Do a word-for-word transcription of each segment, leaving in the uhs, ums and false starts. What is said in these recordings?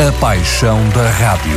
A paixão da rádio.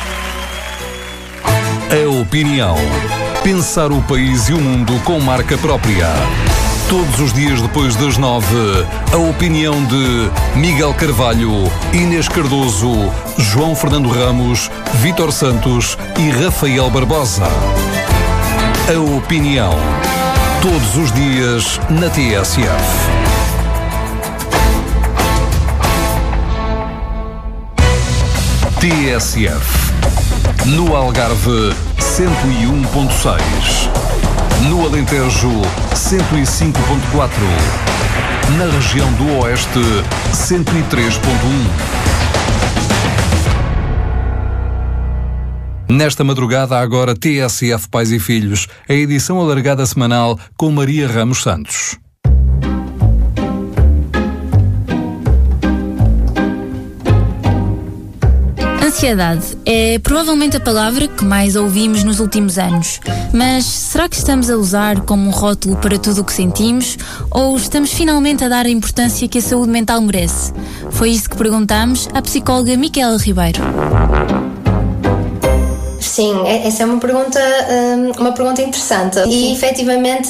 A opinião. Pensar o país e o mundo com marca própria. Todos os dias depois das nove, a opinião de Miguel Carvalho, Inês Cardoso, João Fernando Ramos, Vítor Santos e Rafael Barbosa. A opinião. Todos os dias na T S F. T S F. No Algarve, cento e um ponto seis. No Alentejo, cento e cinco ponto quatro. Na região do Oeste, cento e três ponto um. Nesta madrugada, agora T S F Pais e Filhos, a edição alargada semanal com Maria Ramos Santos. Ansiedade é provavelmente a palavra que mais ouvimos nos últimos anos. Mas será que estamos a usar como um rótulo para tudo o que sentimos? Ou estamos finalmente a dar a importância que a saúde mental merece? Foi isso que perguntámos à psicóloga Micaela Ribeiro. Sim, essa é uma pergunta, uma pergunta interessante e efetivamente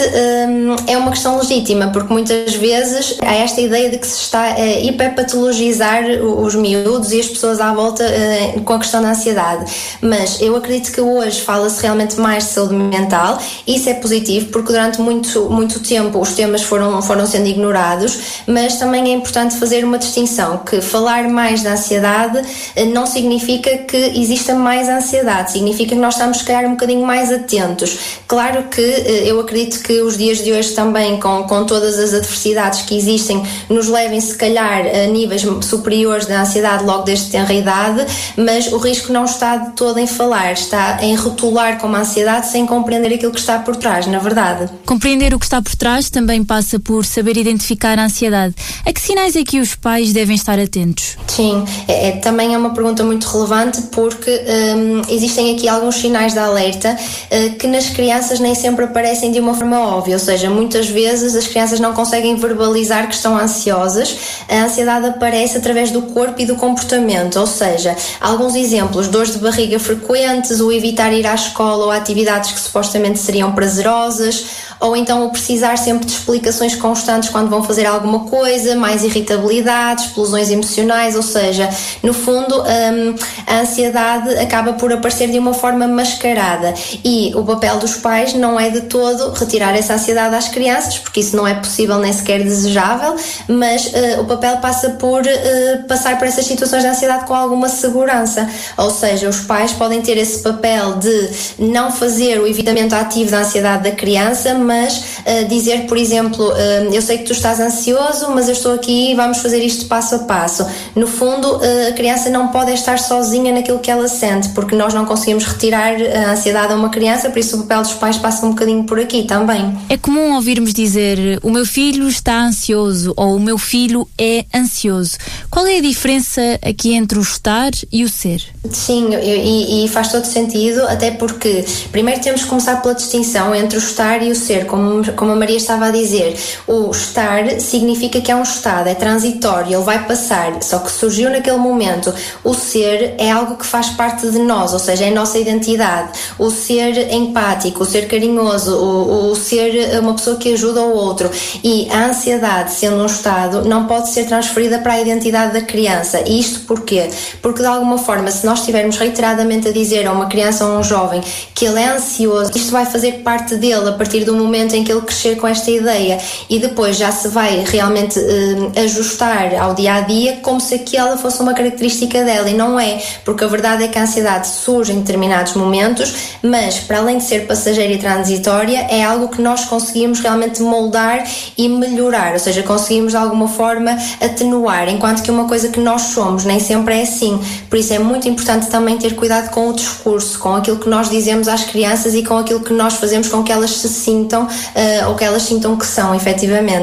é uma questão legítima, porque muitas vezes há esta ideia de que se está a hiperpatologizar os miúdos e as pessoas à volta com a questão da ansiedade, mas eu acredito que hoje fala-se realmente mais de saúde mental e isso é positivo porque durante muito, muito tempo os temas foram, foram sendo ignorados, mas também é importante fazer uma distinção, que falar mais da ansiedade não significa que exista mais ansiedade, significa que nós estamos, se calhar, um bocadinho mais atentos. Claro que eu acredito que os dias de hoje também, com, com todas as adversidades que existem, nos levem, se calhar, a níveis superiores da ansiedade logo desde tenra idade, mas o risco não está de todo em falar, está em rotular como ansiedade sem compreender aquilo que está por trás, na verdade. Compreender o que está por trás também passa por saber identificar a ansiedade. A que sinais é que os pais devem estar atentos? Sim, é, é, também é uma pergunta muito relevante porque hum, existem aqui alguns sinais de alerta uh, que nas crianças nem sempre aparecem de uma forma óbvia, ou seja, muitas vezes as crianças não conseguem verbalizar que estão ansiosas. A ansiedade aparece através do corpo e do comportamento, ou seja, alguns exemplos: dores de barriga frequentes, o evitar ir à escola ou a atividades que supostamente seriam prazerosas, ou então o precisar sempre de explicações constantes quando vão fazer alguma coisa, mais irritabilidade, explosões emocionais, ou seja, no fundo hum, a ansiedade acaba por aparecer de uma forma mascarada e o papel dos pais não é de todo retirar essa ansiedade às crianças, porque isso não é possível nem sequer desejável, mas uh, o papel passa por uh, passar por essas situações de ansiedade com alguma segurança, ou seja, os pais podem ter esse papel de não fazer o evitamento ativo da ansiedade da criança, mas uh, dizer, por exemplo, uh, eu sei que tu estás ansioso, mas eu estou aqui e vamos fazer isto passo a passo. No fundo, uh, a criança não pode estar sozinha naquilo que ela sente, porque nós não conseguimos retirar a ansiedade a uma criança, por isso o papel dos pais passa um bocadinho por aqui também. É comum ouvirmos dizer o meu filho está ansioso ou o meu filho é ansioso. Qual é a diferença aqui entre o estar e o ser? Sim, e, e faz todo sentido, até porque primeiro temos que começar pela distinção entre o estar e o ser, como, como a Maria estava a dizer. O estar significa que é um estado, é transitório, ele vai passar, só que surgiu naquele momento. O ser é algo que faz parte de nós, ou seja, é a nossa identidade. O ser empático, o ser carinhoso, o, o ser uma pessoa que ajuda o outro. E a ansiedade, sendo um estado, não pode ser transferida para a identidade da criança. E isto porquê? Porque de alguma forma, se nós estivermos reiteradamente a dizer a uma criança ou a um jovem que ele é ansioso, isto vai fazer parte dele a partir do momento em que ele crescer com esta ideia, e depois já se vai realmente eh, ajustar ao dia a dia como se aquela fosse uma característica dela, e não é, porque a verdade é que a ansiedade surge em determinados momentos, mas para além de ser passageira e transitória, é algo que nós conseguimos realmente moldar e melhorar, ou seja, conseguimos de alguma forma atenuar, enquanto que uma coisa que nós somos nem sempre é assim. Por isso é muito importante também ter cuidado com o discurso, com aquilo que nós dizemos às crianças e com aquilo que nós fazemos com que elas se sintam uh, ou que elas sintam que são, efetivamente.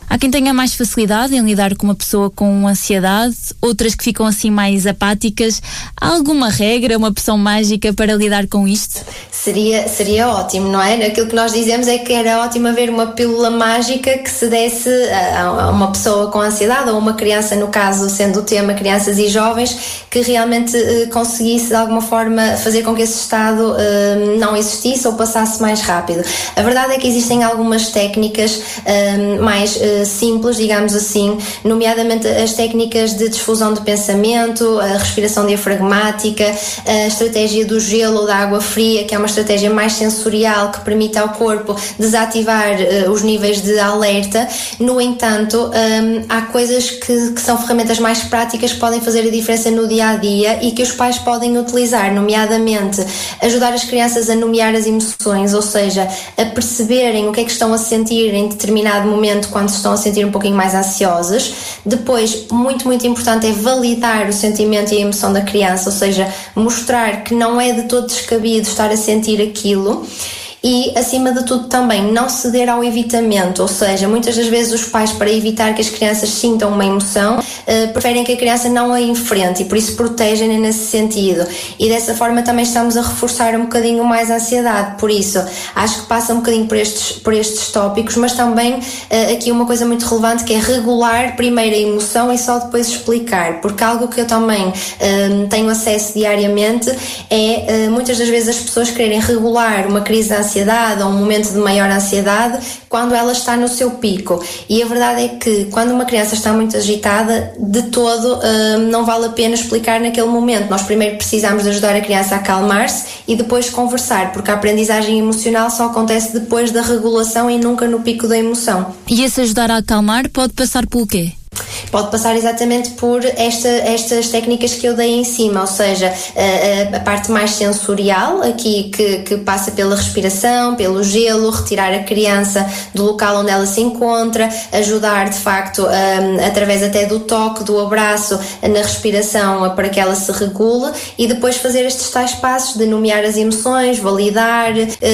Há quem tenha mais facilidade em lidar com uma pessoa com ansiedade, outras que ficam assim mais apáticas. Há alguma regra, uma poção mágica para lidar com isto? Seria, seria ótimo, não é? Aquilo que nós dizemos é que era ótimo haver uma pílula mágica que se desse a, a uma pessoa com ansiedade ou uma criança, no caso, sendo o tema crianças e jovens, que realmente eh, conseguisse de alguma forma fazer com que esse estado eh, não existisse ou passasse mais rápido. A verdade é que existem algumas técnicas eh, mais eh, simples, digamos assim, nomeadamente as técnicas de difusão de pensamento, a respiração diafragmática, a estratégia do gelo ou da água fria, que é uma estratégia mais sensorial que permite ao corpo desativar uh, os níveis de alerta. No entanto, um, há coisas que, que são ferramentas mais práticas que podem fazer a diferença no dia a dia e que os pais podem utilizar, nomeadamente ajudar as crianças a nomear as emoções, ou seja, a perceberem o que é que estão a sentir em determinado momento quando se estão a sentir um pouquinho mais ansiosas. Depois, muito, muito importante é validar o sentimento e a emoção da criança, ou seja, mostrar que não é de todo descabido estar a sentir aquilo. E, acima de tudo, também não ceder ao evitamento, ou seja, muitas das vezes os pais, para evitar que as crianças sintam uma emoção, uh, preferem que a criança não a enfrente e por isso protegem-na nesse sentido. E dessa forma também estamos a reforçar um bocadinho mais a ansiedade. Por isso, acho que passa um bocadinho por estes, por estes tópicos, mas também uh, aqui uma coisa muito relevante, que é regular primeiro a emoção e só depois explicar, porque algo que eu também uh, tenho acesso diariamente é uh, muitas das vezes as pessoas quererem regular uma crise de ansiedade ansiedade ou um momento de maior ansiedade quando ela está no seu pico. E a verdade é que quando uma criança está muito agitada, de todo uh, não vale a pena explicar naquele momento. Nós primeiro precisamos de ajudar a criança a acalmar-se e depois conversar, porque a aprendizagem emocional só acontece depois da regulação e nunca no pico da emoção. E esse ajudar a acalmar pode passar pelo quê? Pode passar exatamente por esta, estas técnicas que eu dei em cima, ou seja, a, a parte mais sensorial, aqui que, que passa pela respiração, pelo gelo, retirar a criança do local onde ela se encontra, ajudar de facto um, através até do toque, do abraço, na respiração para que ela se regule e depois fazer estes tais passos de nomear as emoções, validar,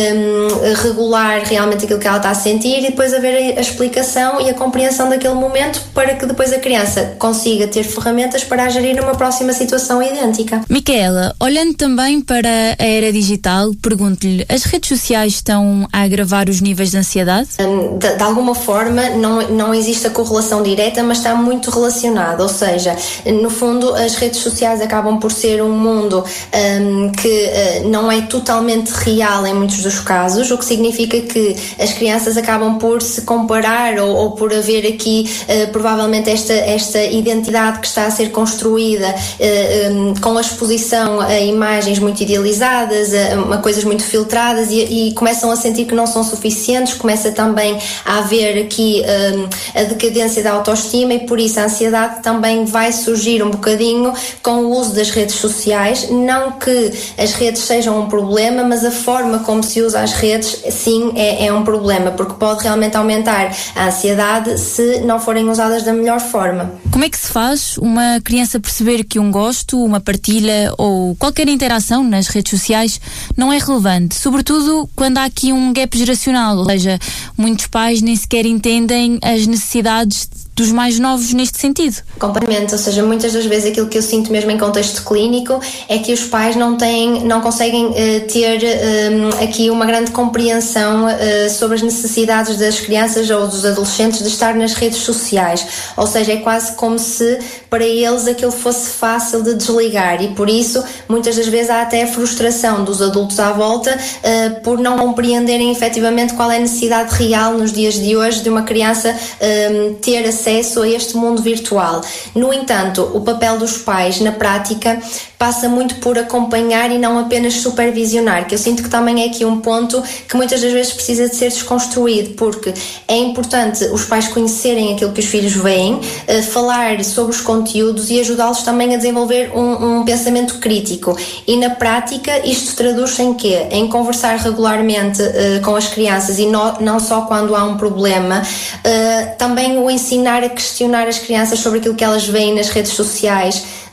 um, regular realmente aquilo que ela está a sentir e depois haver a explicação e a compreensão daquele momento para que depois a criança consiga ter ferramentas para gerir uma próxima situação idêntica. Micaela, olhando também para a era digital, pergunto-lhe, as redes sociais estão a agravar os níveis de ansiedade? De, de alguma forma não, não existe a correlação direta, mas está muito relacionado, ou seja, no fundo as redes sociais acabam por ser um mundo um, que uh, não é totalmente real em muitos dos casos, o que significa que as crianças acabam por se comparar ou, ou por haver aqui uh, provavelmente esta, esta identidade que está a ser construída uh, um, com a exposição a imagens muito idealizadas, a, a coisas muito filtradas e, e começam a sentir que não são suficientes, começa também a haver aqui um, a decadência da autoestima e por isso a ansiedade também vai surgir um bocadinho com o uso das redes sociais. Não que as redes sejam um problema, mas a forma como se usa as redes sim é, é um problema, porque pode realmente aumentar a ansiedade se não forem usadas da melhor forma. Como é que se faz uma criança perceber que um gosto, uma partilha ou qualquer interação nas redes sociais não é relevante, sobretudo quando há aqui um gap geracional, ou seja, muitos pais nem sequer entendem as necessidades dos mais novos neste sentido? Completamente, ou seja, muitas das vezes aquilo que eu sinto mesmo em contexto clínico é que os pais não têm, não conseguem uh, ter um, aqui uma grande compreensão uh, sobre as necessidades das crianças ou dos adolescentes de estar nas redes sociais, ou seja, é quase como se para eles aquilo fosse fácil de desligar e por isso muitas das vezes há até a frustração dos adultos à volta uh, por não compreenderem efetivamente qual é a necessidade real nos dias de hoje de uma criança um, ter acesso acesso a este mundo virtual. No entanto, o papel dos pais na prática passa muito por acompanhar e não apenas supervisionar, que eu sinto que também é aqui um ponto que muitas das vezes precisa de ser desconstruído, porque é importante os pais conhecerem aquilo que os filhos veem, uh, falar sobre os conteúdos e ajudá-los também a desenvolver um, um pensamento crítico. E na prática isto traduz-se em quê? Em conversar regularmente uh, com as crianças e no, não só quando há um problema, uh, também o ensinar a questionar as crianças sobre aquilo que elas veem nas redes sociais,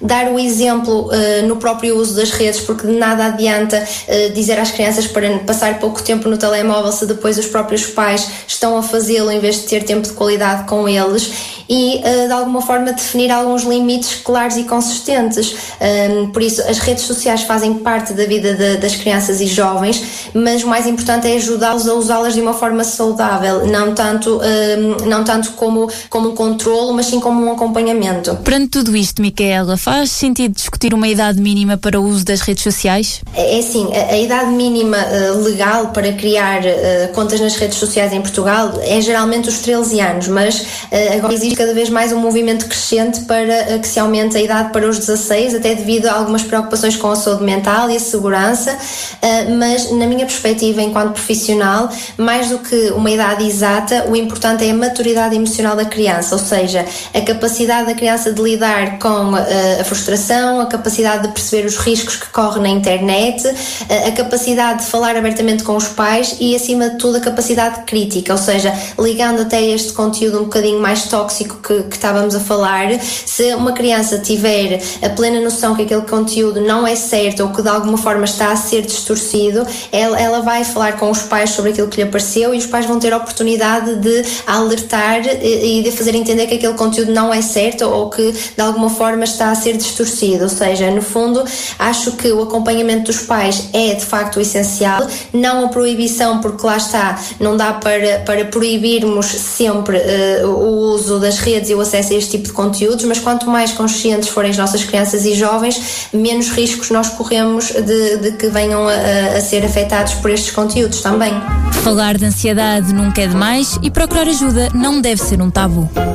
dar o exemplo uh, no próprio uso das redes, porque de nada adianta uh, dizer às crianças para passar pouco tempo no telemóvel se depois os próprios pais estão a fazê-lo em vez de ter tempo de qualidade com eles, e uh, de alguma forma definir alguns limites claros e consistentes. Um, por isso as redes sociais fazem parte da vida de, das crianças e jovens, mas o mais importante é ajudá-los a usá-las de uma forma saudável, não tanto, um, não tanto como, como um controlo, mas sim como um acompanhamento. Perante tudo isto, Micaela, faz sentido discutir uma idade mínima para o uso das redes sociais? É assim, a, a idade mínima uh, legal para criar uh, contas nas redes sociais em Portugal é geralmente os treze anos, mas uh, agora existe cada vez mais um movimento crescente para uh, que se aumente a idade para os dezasseis, até devido a algumas preocupações com a saúde mental e a segurança, uh, mas na minha perspectiva enquanto profissional, mais do que uma idade exata, o importante é a maturidade emocional da criança, ou seja, a capacidade da criança de lidar com uh, a frustração, a capacidade de perceber os riscos que corre na internet, uh, a capacidade de falar abertamente com os pais e, acima de tudo, a capacidade crítica, ou seja, ligando até este conteúdo um bocadinho mais tóxico que, que estávamos a falar, se uma criança tiver a plena noção que aquele conteúdo não é certo ou que de alguma forma está a ser distorcido, ela, ela vai falar com os pais sobre aquilo que lhe apareceu e os pais vão ter a oportunidade de alertar e, e de fazer entender que aquele conteúdo não é certo ou que de alguma forma está a ser distorcido. Ou seja, no fundo, acho que o acompanhamento dos pais é de facto essencial, não a proibição, porque lá está, não dá para, para proibirmos sempre uh, o uso das redes e o acesso a este tipo de conteúdos, mas quanto mais conscientes forem as nossas crianças e jovens, menos riscos nós corremos de, de que venham a, a ser afetados por estes conteúdos também. Falar de ansiedade nunca é demais e procurar ajuda não deve ser um tabu.